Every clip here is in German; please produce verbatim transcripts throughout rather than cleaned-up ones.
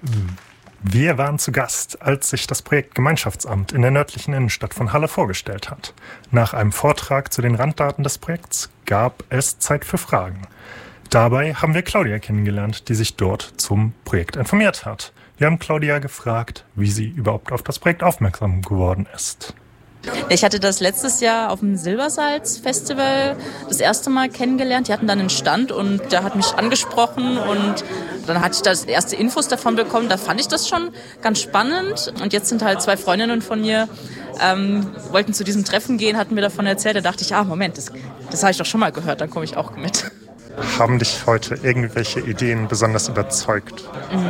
Wir waren zu Gast, als sich das Projekt Gemeinschaftsamt in der nördlichen Innenstadt von Halle vorgestellt hat. Nach einem Vortrag zu den Randdaten des Projekts gab es Zeit für Fragen. Dabei haben wir Claudia kennengelernt, die sich dort zum Projekt informiert hat. Wir haben Claudia gefragt, wie sie überhaupt auf das Projekt aufmerksam geworden ist. Ich hatte das letztes Jahr auf dem Silbersalz-Festival das erste Mal kennengelernt. Die hatten dann einen Stand und der hat mich angesprochen und dann hatte ich das erste Infos davon bekommen. Da fand ich das schon ganz spannend. Und jetzt sind halt zwei Freundinnen von mir, ähm, wollten zu diesem Treffen gehen, hatten mir davon erzählt. Da dachte ich, ah Moment, das, das habe ich doch schon mal gehört, dann komme ich auch mit. Haben dich heute irgendwelche Ideen besonders überzeugt?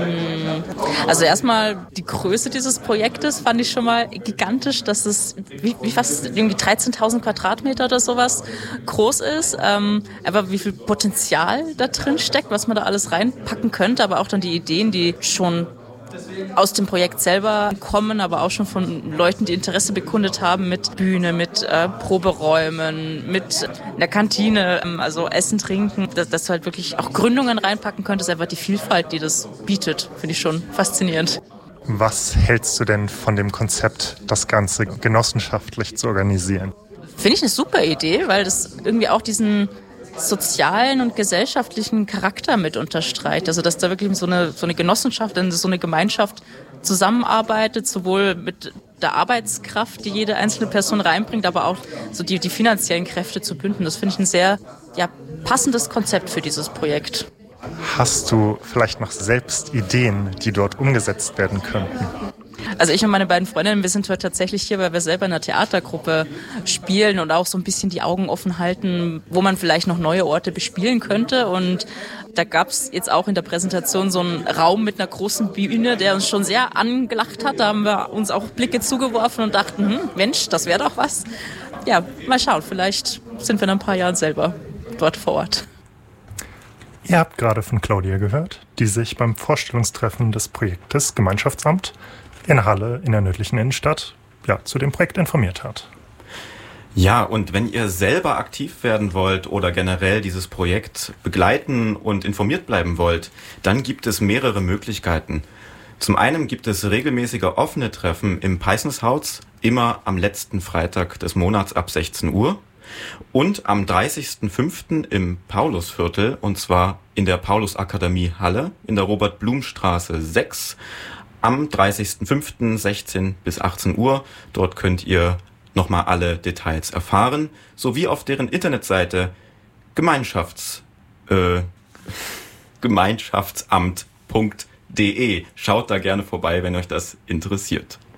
Also erstmal die Größe dieses Projektes fand ich schon mal gigantisch, dass es wie, wie fast irgendwie dreizehntausend Quadratmeter oder sowas groß ist. Ähm, aber wie viel Potenzial da drin steckt, was man da alles reinpacken könnte, aber auch dann die Ideen, die schon aus dem Projekt selber kommen, aber auch schon von Leuten, die Interesse bekundet haben mit Bühne, mit äh, Proberäumen, mit einer Kantine, ähm, also Essen, Trinken, dass, dass du halt wirklich auch Gründungen reinpacken könntest, einfach die Vielfalt, die das bietet, finde ich schon faszinierend. Was hältst du denn von dem Konzept, das Ganze genossenschaftlich zu organisieren? Finde ich eine super Idee, weil das irgendwie auch diesen sozialen und gesellschaftlichen Charakter mit unterstreicht. Also dass da wirklich so eine, so eine Genossenschaft, so eine Gemeinschaft zusammenarbeitet, sowohl mit der Arbeitskraft, die jede einzelne Person reinbringt, aber auch so die, die finanziellen Kräfte zu bünden. Das finde ich ein sehr ja, passendes Konzept für dieses Projekt. Hast du vielleicht noch selbst Ideen, die dort umgesetzt werden könnten? Also ich und meine beiden Freundinnen, wir sind heute tatsächlich hier, weil wir selber in einer Theatergruppe spielen und auch so ein bisschen die Augen offen halten, wo man vielleicht noch neue Orte bespielen könnte. Und da gab es jetzt auch in der Präsentation so einen Raum mit einer großen Bühne, der uns schon sehr angelacht hat. Da haben wir uns auch Blicke zugeworfen und dachten, hm, Mensch, das wäre doch was. Ja, mal schauen, vielleicht sind wir in ein paar Jahren selber dort vor Ort. Ihr habt gerade von Claudia gehört, die sich beim Vorstellungstreffen des Projektes Gemeinschaftsamt in Halle in der nördlichen Innenstadt ja, zu dem Projekt informiert hat. Ja, und wenn ihr selber aktiv werden wollt oder generell dieses Projekt begleiten und informiert bleiben wollt, dann gibt es mehrere Möglichkeiten. Zum einen gibt es regelmäßige offene Treffen im Peissenshaus, immer am letzten Freitag des Monats ab sechzehn Uhr. Und am dreißigsten fünften im Paulusviertel, und zwar in der Paulusakademie Halle, in der Robert-Blum-Straße sechs, am dreißigsten fünften sechzehn bis achtzehn Uhr. Dort könnt ihr nochmal alle Details erfahren, sowie auf deren Internetseite Gemeinschafts, äh, gemeinschaftsamt punkt de. Schaut da gerne vorbei, wenn euch das interessiert.